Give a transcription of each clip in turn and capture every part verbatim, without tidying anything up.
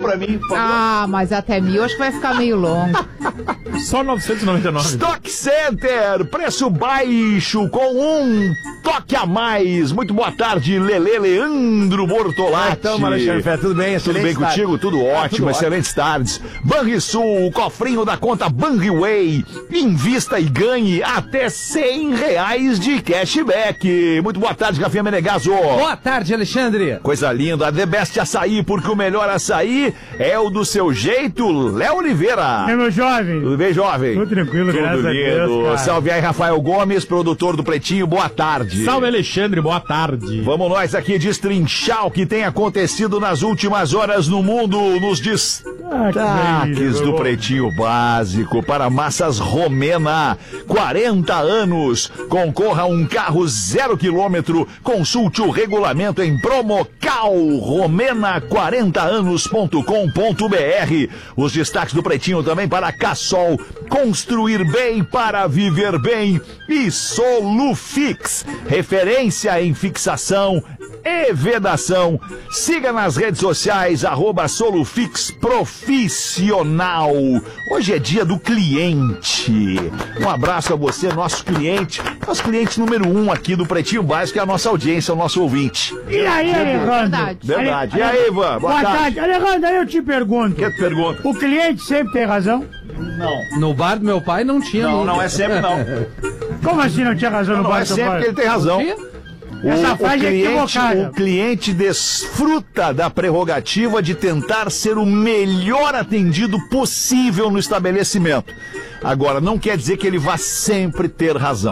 pra mim, por favor. Ah, mas até mil acho que vai ficar meio longo. Só novecentos e noventa e nove. Stock Center, preço baixo com um toque a mais. Muito boa tarde, Lelê Leandro Bortolatti. Ah, tamo, Alexandre Fé, tudo bem? Tudo bem Excelente contigo? tarde. Tudo Ah, ótimo, tudo excelentes tardes. Banrisul, o cofrinho da conta Banriway. Invista e ganhe até cem reais de cashback. Muito boa tarde, Rafinha Menegaso. Boa tarde, Alexandre. Coisa linda, The Best Açaí, porque o melhor açaí é o do seu jeito, Léo Oliveira. É, meu jovem. Tudo bem, jovem? Tudo tranquilo, Tudo graças a lindo. Deus, cara. Salve aí, Rafael Gomes, produtor do Pretinho, boa tarde. Salve, Alexandre, boa tarde. Vamos nós aqui destrinchar o que tem acontecido nas últimas horas no mundo, nos destaques do Pretinho Básico para Massas Romena. quarenta anos, concorra a um carro zero quilômetro, consulte o regulamento em promocal romena quarenta anos ponto com ponto br. Os destaques do Pretinho também para Cassol, construir bem para viver bem, e Solufix, referência em fixação e vedação. Siga nas redes sociais, arroba Solufix Profissional. Hoje é dia do cliente. Um abraço a você, nosso cliente, nosso cliente número um aqui do Pretinho Básico, é a nossa audiência, o nosso ouvinte. E aí, Alejandro? Verdade. Verdade. Ale- E aí, Ivan? Boa, Boa tarde. tarde. Alejandro, aí eu te pergunto. O que eu te pergunto? O cliente sempre tem razão? Não. No bar do meu pai não tinha Não, nunca. não é sempre não. Como assim não tinha razão Não, no não bar é do seu sempre pai? que ele tem razão. Tinha? O, Essa o frase é cliente, equivocada. o cliente desfruta da prerrogativa de tentar ser o melhor atendido possível no estabelecimento. Agora, não quer dizer que ele vá sempre ter razão.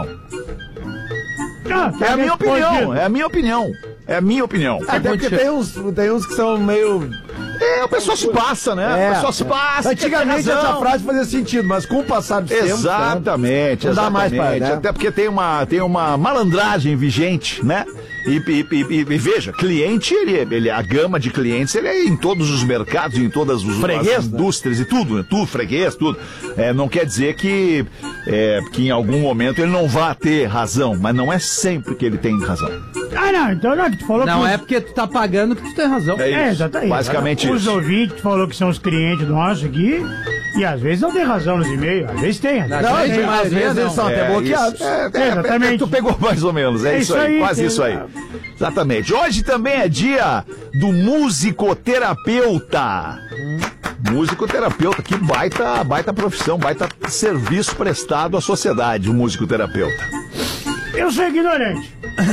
Ah, tá É a minha respondido. opinião, é a minha opinião. É a minha opinião. Até porque tem uns, tem uns que são meio... É, o pessoal se passa, né? É. O pessoal se passa. Antigamente tem razão. essa frase fazia sentido, mas com o passar do tempo... Exatamente, Não dá mais exatamente. pra, né? Até porque tem uma, tem uma malandragem vigente, né? E, e, e, e- e veja, cliente, ele, ele, a gama de clientes, ele é em todos os mercados, em todas os, Freguês, as né? indústrias e tudo, né? Tudo, freguês, tudo. É, não quer dizer que, é, que em algum momento ele não vá ter razão, mas não é sempre que ele tem razão. Ah, não, então não, que tu falou Não que... é porque tu tá pagando que tu tem razão. É É, isso. exatamente. Basicamente Os isso. ouvintes falou que são os clientes nossos aqui, e às vezes não tem razão nos e-mails, às vezes tem. Às Não, vezes Não, grande tem. às maioria, vezes não. eles são até É, bloqueados. isso. É, é, Exatamente. é, tu pegou mais ou menos, é, É isso isso aí, aí, quase tem- isso aí. Exatamente. Hoje também é dia do musicoterapeuta. Musicoterapeuta, que baita, baita profissão, baita serviço prestado à sociedade, o musicoterapeuta. Eu sou ignorante.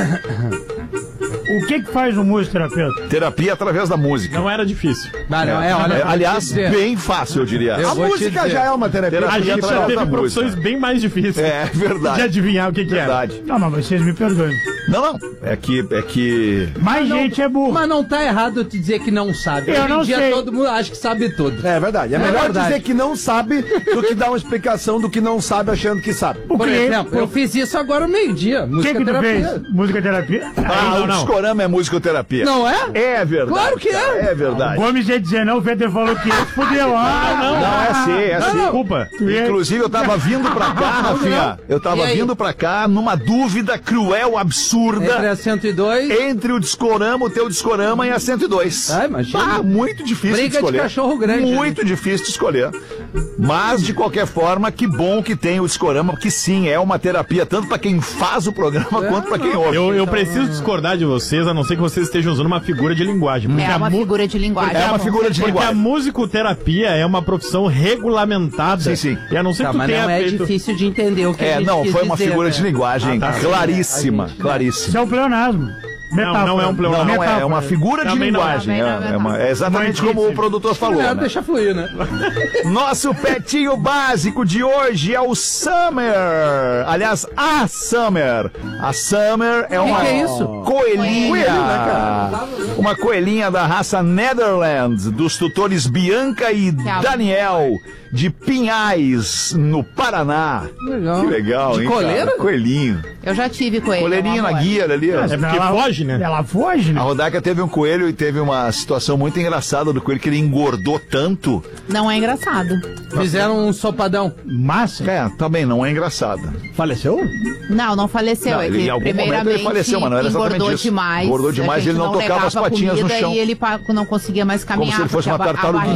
O que que faz um musicoterapeuta? Terapia através da música. Não era difícil. Ah, não, é, olha, É, vou te aliás, dizer. bem fácil, eu diria. Eu A vou te música dizer. já é uma terapia. Terapia A gente já através teve da profissões música. bem mais difíceis É de verdade. adivinhar o que que era. Verdade. Não, mas vocês me perdoem. Não, não. É que. É que... Mais gente é burro. Mas não tá errado eu te dizer que não sabe. Eu Hoje em não dia sei. todo mundo acha que sabe tudo. É verdade. É, É melhor verdade. dizer que não sabe do que dar uma explicação do que não sabe achando que sabe. O Por cliente- exemplo, eu fiz isso agora ao meio-dia. O que Música que tu terapia. fez? Música terapia? Ah, não, o não. discorama é musicoterapia. Não é? É verdade. Claro que é. cara, É verdade. Gomes ia dizer não, o Peter falou que esse fudeu. Ah, não, Não, é assim, é assim. Desculpa. Inclusive, eu tava vindo pra cá, Rafinha. Eu E tava aí? vindo pra cá numa dúvida cruel, absurda. Entre a cento e dois. Entre o discorama, o teu discorama e a cento e dois. Ah, imagina. Ah, muito difícil Briga de de escolher. cachorro grande, Muito difícil de escolher. Mas, de qualquer forma, que bom que tem o discorama, porque sim, é uma terapia, tanto pra quem faz o programa quanto pra quem ouve. Eu, eu preciso discordar de vocês, a não ser que vocês estejam usando uma figura de linguagem. Porque É a uma mu- figura de linguagem. É uma figura de Porque a linguagem. musicoterapia é uma profissão regulamentada. Sim, sim. E a não ser Tá, que tu mas tenha não é feito... difícil de entender o que a É, gente não, quis foi uma dizer, figura né? de linguagem Ah, tá. claríssima, A gente- claríssima. Isso é um pleonasmo. Metáfora. não é um pleonasmo. Não, não é, é Metáfora. uma figura de Também não é. linguagem. É, Também não é é uma- é exatamente Mas como o disse. produtor falou. É, né? deixa fluir, né? Nosso petinho básico de hoje é o Summer. Aliás, a Summer. A Summer é uma que é isso? coelhinha. Coelho, né, cara? Uma coelhinha da raça Netherlands, dos tutores Bianca e amor. Daniel, de Pinhais, no Paraná. Legal. Que legal, De hein, coleira? cara? Coelhinho. Eu já tive com ele. Coleirinha meu na amor. guia ali, ó. É porque Ela- foge, né? Ela foge, A né? Rodaica teve um coelho e teve uma situação muito engraçada do coelho, que ele engordou tanto. Não é engraçado. Fizeram um sopadão. Massa. É, também não é engraçada. Faleceu? Não, não faleceu. Não, é ele, que, em algum momento ele primeiramente, faleceu, mas não era exatamente engordou isso. demais. Engordou a demais, gente ele não tocava as levava patinhas no comida chão. E ele pa- não conseguia mais caminhar. se ele fosse porque uma a ba- a tartaruguinha.